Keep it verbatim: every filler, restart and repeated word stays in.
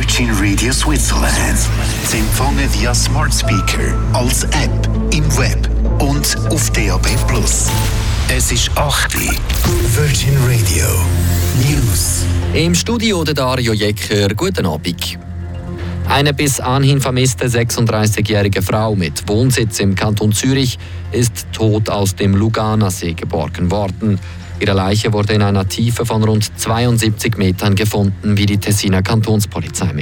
Virgin Radio Switzerland. Sie empfangen via Smart Speaker, als App, im Web und auf D A B plus. Es ist acht Uhr. Virgin Radio News. Im Studio der Dario Jecker. Guten Abend. Eine bis anhin vermisste sechsunddreißigjährige Frau mit Wohnsitz im Kanton Zürich ist tot aus dem Luganasee geborgen worden. Ihre Leiche wurde in einer Tiefe von rund zweiundsiebzig Metern gefunden, wie die Tessiner Kantonspolizei